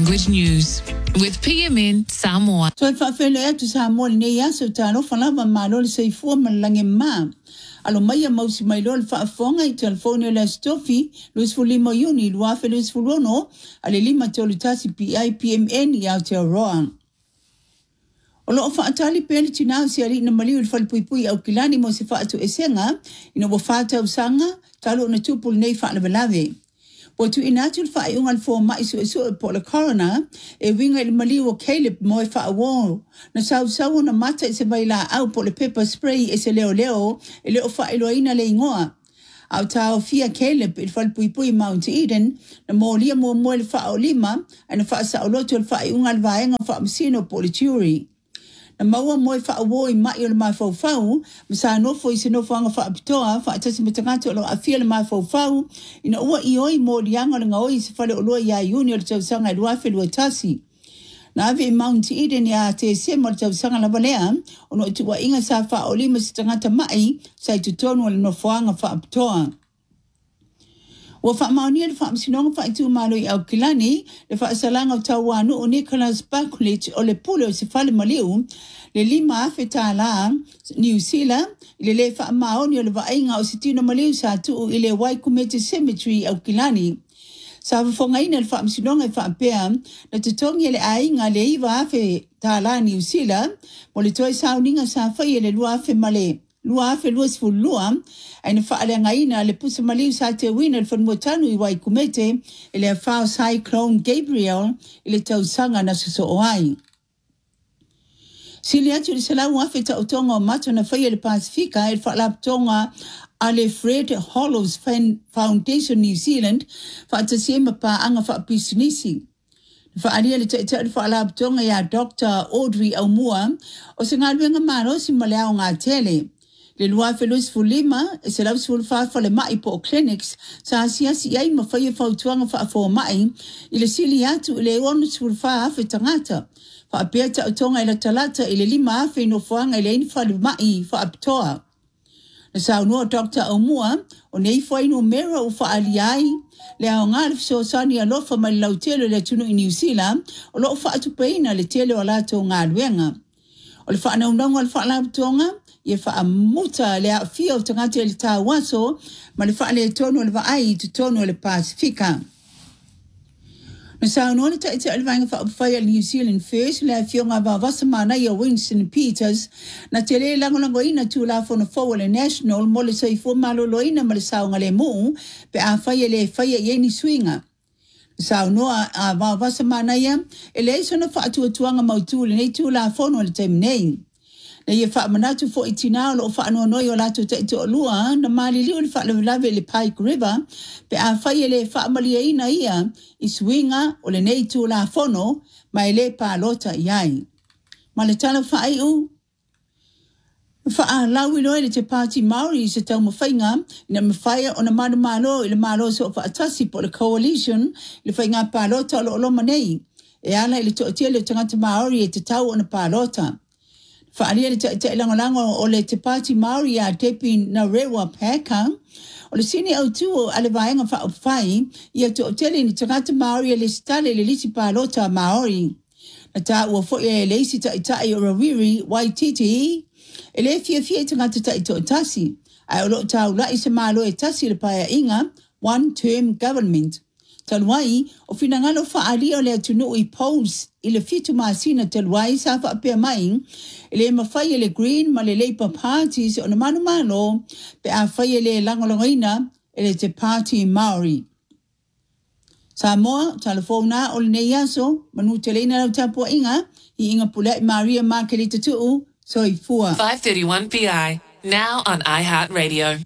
Language News with PMN Samoa. So if I feel to Samoa ne ya so tano falava malol sei fu malange ma. Alo maya mausi mailol fa fonga I telefono la stofi Luis Fulimo Uni Luafe Luis Fulono ale lima tolutasi PIPMN ya te roa. Olo fa atali pele tina si ali na maliu fal puipui au kilani mo se fa atu esenga ina wo fata usanga talo na tupul nei fa na belave. Watu inatul fa iungal fo mai so po la corona e winga il maliu Caleb mo fa awo na sau na mata se baila au po le pepper spray e se leo e leo fa iloina le ngoa. Au tau fia Caleb il fal puipui Mount Eden na mo lia mo il fa olima ana fa sa oloto il fa iungal vaenga fa msino po le jury. Na maua moe fa awo I mai o le mai fau masa no fo isi no fanga fa apitoa fa atasi matangati o lo afia le mai fau ina ua ioi mo lianga le ngaoi se fale o loa ya iuni o le tausanga iluafe lua tasi. Na ave I Mount Eden ya te sema o le tausanga la balea ono itua inga sa fa olima se tangata mai sa I tutonu o le no fuanga fa apitoa. Wa fa maoni le fa msinonga fa itu malo I au kilani le fa salanga o tawanu o Nicholas Buckley o le pule o se fale maliu le lima afeta la New Zealand le fa maoni o le vainga o sitino maliu sa tu ile Waikumete Cemetery au kilani sa fonga ina le fa msinonga fa pea na tutongi le ainga le iwa afe ta la New Zealand mo le toi sauninga sa fa ile lua afe male lua afe lua sifulua aina whaale ngaina le pusa maliu sa te wina le whanmuatanu I Waikumete le whao Cyclone Gabriel le tausanga na suso oai. Sili atu le salau afe ta utonga o mato na whaia le Pasifika le whaalap tonga ale Fred Hollows Foundation New Zealand whaatasiema pa anga whaapisunisi. Whaalia le taita le whaalap tonga ya Dr. Audrey Aumua o se ngā luenga maro si maleo ngā tele. Le Luafe Luis Fulima e se lau sulfa le mai po clinics sa asia si ai mawhaia whautuanga whaafo mai I le sili atu le onu sulfa afe tangata. Whaapea ta utonga ila talata I le lima afe no whaanga le infa le mai whaapitoa. Na sa unua Dr. Aumua o nei whaino mera o whaaliai le au ngā rifso sani a lofa mai lau telo le tunu I New Zealand o lo whaatupeina le telo o lato ngā luenga. O le whaanaunanga le whaalaptonga ye fa muta le afia o tangata le tawaso ma le fa le tono le vai tu tono le Pasifika. Na sa no le taita le vanga fa fire New Zealand first le afia nga va vasamana ya Winston Peters na tele lango ina tu la fo no fo le national mo le sai fo malo loina ma le sa nga le mu pe a fire le fire ye ni swinga. Sa no a va vasamana ya ele so no fa tu tuanga mautu le nei tu la fo no le time nei. Na ye fa manatu fo itina lo fa no no yo la to to lua na mali li le fa le lave le Pike River pe a fa ye le fa mali ina ia iswinga o le nei tu la fono mai le pa lota yai ma le tala fa ai u fa a la wi lo le te party Maori se tau mo fainga na me faia ona manu malo le malo so fa atasi po le coalition le fainga pa lota lo manei e ala le to tele tanga Maori e te tau ona pa lota. Whaalia le te langolango o le te party Maori a tepi na rewa pēkang. O le sini au tu o ale vaenga whaopwhai ia to tele ni tangata Maori le stale le lisi pālota Maori. Na tā ua fo e leisi tai o Rawiri Waititi e le fia tangata tai to tasi. Ai o lo tau lai se malo e tasi le paia inga one term government. Talwai o finangalo whaalia le atunu I polls I le fitu maasina talwai sa whaapea mai le mawhai le Green ma le Labour parties o na manu malo pe a whai le langolongaina le te party Maori. Samoa, telefona o le nei aso, manu te leina lau tapua inga, I inga pulai Maria Markelita tuu, so I fua. 531 PI, now on iHeartRadio.